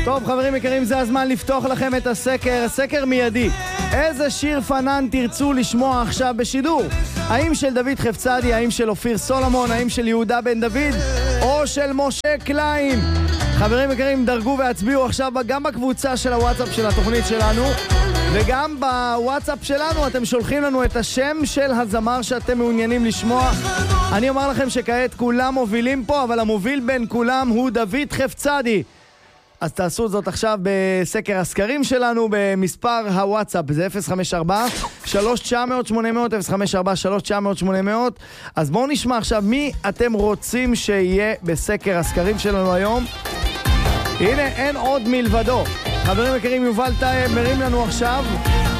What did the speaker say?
טוב, חברים יקרים, זה הזמן לפתוח לכם את הסקר, סקר מיידי. איזה שיר פנן תרצו לשמוע עכשיו בשידור? האם של דוד חפצדי, האם של אופיר סולומון, האם של יהודה בן דוד, או של משה קליין? חברים יקרים, דרגו והצביעו עכשיו גם בקבוצה של הוואטסאפ של התוכנית שלנו, וגם בוואטסאפ שלנו אתם שולחים לנו את השם של הזמר שאתם מעוניינים לשמוע. אני אומר לכם שכעת כולם מובילים פה, אבל המוביל בין כולם הוא דוד חפצדי. אז תעשו זאת עכשיו בסקר הסקרים שלנו במספר הוואטסאפ, זה 054-3900-800, 054-3900-800. אז בואו נשמע עכשיו מי אתם רוצים שיהיה בסקר הסקרים שלנו היום. הנה, אין עוד מלבדו. חברים יקרים, יובל טייב מרים לנו עכשיו